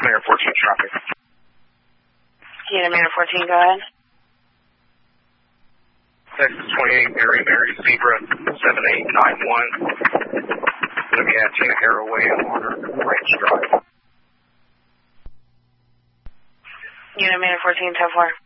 Manor 14 traffic. Unit Manor 14, go ahead. Texas 28, Mary Zebra 7891. Looking at Tina Arrowway on Range Drive. Unit Manor 14, 10-4.